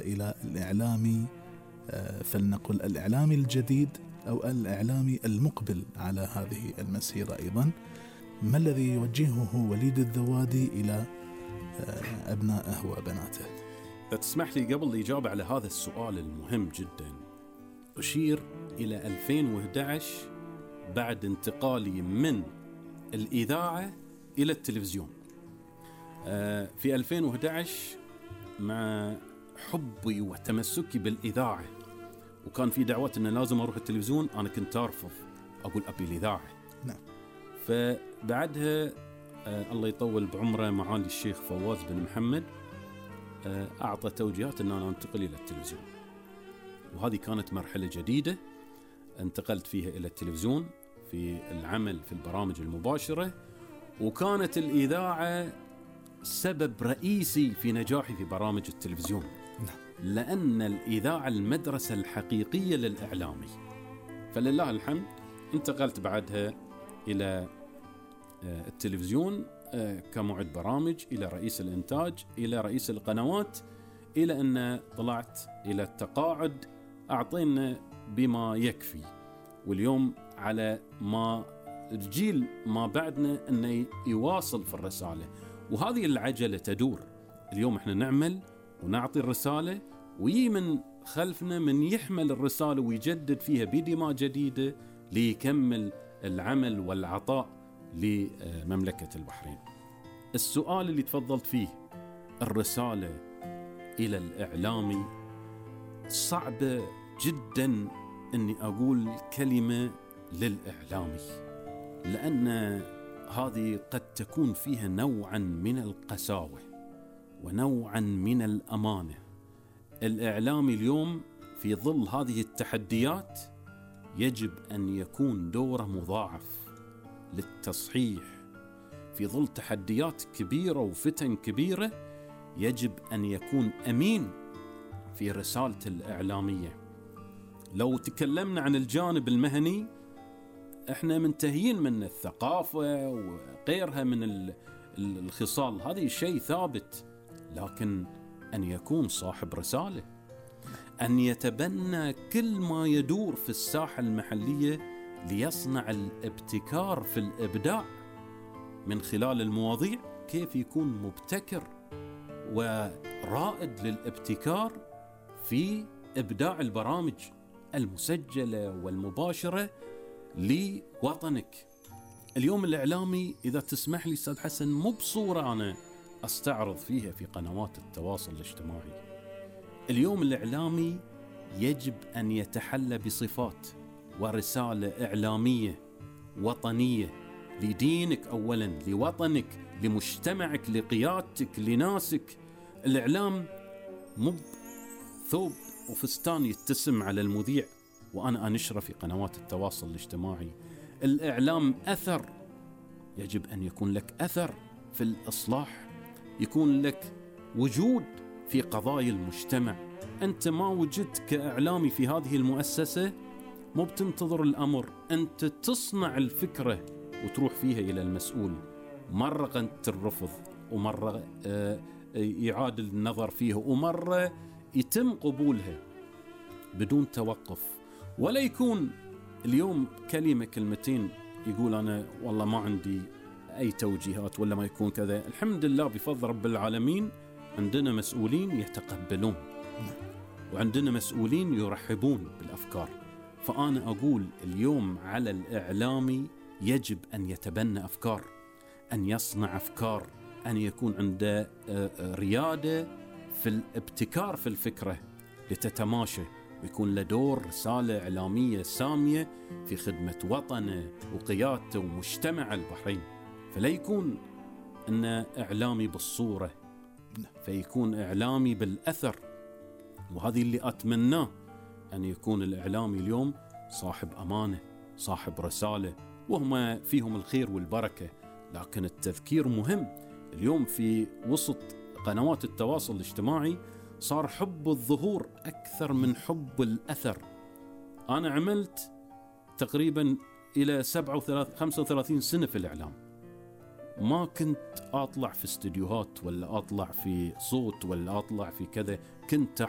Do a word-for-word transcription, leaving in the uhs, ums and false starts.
إلى الإعلامي، فلنقل الإعلامي الجديد أو الإعلامي المقبل على هذه المسيرة أيضا، ما الذي يوجهه وليد الذوادي إلى أبنائه وبناته؟ تسمح لي قبل الإجابة على هذا السؤال المهم جدا أشير إلى ألفين وأحد عشر بعد انتقالي من الإذاعة إلى التلفزيون. في ألفين وأحد عشر مع حبي وتمسكي بالإذاعة، وكان في دعوات أن لازم أروح التلفزيون، أنا كنت أرفض، أقول أبي الإذاعة. نعم. فبعدها آه الله يطول بعمره معالي الشيخ فواز بن محمد آه أعطى توجيهات أن أنا أنتقل إلى التلفزيون، وهذه كانت مرحلة جديدة انتقلت فيها إلى التلفزيون في العمل في البرامج المباشرة، وكانت الإذاعة سبب رئيسي في نجاحي في برامج التلفزيون. نعم. لأن الإذاعة المدرسة الحقيقية للإعلامي. فلله الحمد انتقلت بعدها إلى التلفزيون كمعد برامج، إلى رئيس الإنتاج، إلى رئيس القنوات، إلى أن طلعت إلى التقاعد أعطينا بما يكفي. واليوم على ما الجيل ما بعدنا أنه يواصل في الرسالة، وهذه العجلة تدور. اليوم احنا نعمل ونعطي الرسالة، ويي من خلفنا من يحمل الرسالة ويجدد فيها بدماء جديدة ليكمل العمل والعطاء لمملكة البحرين. السؤال اللي تفضلت فيه، الرسالة إلى الإعلامي، صعبة جدا أني أقول كلمة للإعلامي، لأن هذه قد تكون فيها نوعا من القساوة ونوعا من الأمانة. الإعلامي اليوم في ظل هذه التحديات يجب أن يكون دوره مضاعف للتصحيح. في ظل تحديات كبيرة وفتن كبيرة يجب أن يكون أمين في رسالة الإعلامية. لو تكلمنا عن الجانب المهني، احنا منتهيين من الثقافة وغيرها من الخصال، هذه شيء ثابت، لكن أن يكون صاحب رسالة، أن يتبنى كل ما يدور في الساحة المحلية ليصنع الابتكار في الإبداع من خلال المواضيع، كيف يكون مبتكر ورائد للابتكار في إبداع البرامج المسجلة والمباشرة لوطنك. اليوم الإعلامي إذا تسمح لي أستاذ حسن، مو بصورة أنا أستعرض فيها في قنوات التواصل الاجتماعي. اليوم الإعلامي يجب أن يتحلى بصفات ورسالة إعلامية وطنية لدينك أولا، لوطنك، لمجتمعك، لقيادتك، لناسك. الإعلام مو ثوب وفستان يتسم على المذيع وأنا أنشره في قنوات التواصل الاجتماعي. الإعلام أثر، يجب أن يكون لك أثر في الإصلاح، يكون لك وجود في قضايا المجتمع. أنت ما وجدت كإعلامي في هذه المؤسسة مو بتنتظر الأمر، أنت تصنع الفكرة وتروح فيها إلى المسؤول. مرة قد الرفض، ومرة إعادة النظر فيها، ومرة يتم قبولها بدون توقف. ولا يكون اليوم كلمة كلمتين يقول أنا والله ما عندي أي توجيهات ولا ما يكون كذا. الحمد لله بفضل رب العالمين عندنا مسؤولين يتقبلون، وعندنا مسؤولين يرحبون بالأفكار. فأنا أقول اليوم على الإعلامي يجب أن يتبنى أفكار، أن يصنع أفكار، أن يكون عنده ريادة في الابتكار في الفكرة لتتماشى، ويكون له دور رسالة إعلامية سامية في خدمة وطنه وقيادته ومجتمع البحرين. فلا يكون أن إعلامي بالصورة، فيكون إعلامي بالأثر. وهذه اللي أتمناه، أن يكون الإعلامي اليوم صاحب أمانة، صاحب رسالة، وهم فيهم الخير والبركة. لكن التذكير مهم. اليوم في وسط قنوات التواصل الاجتماعي صار حب الظهور أكثر من حب الأثر. أنا عملت تقريبا إلى سبعة وثلاثين خمسة وثلاثين سنة في الإعلام، ما كنت أطلع في استديوهات ولا أطلع في صوت ولا أطلع في كذا، كنت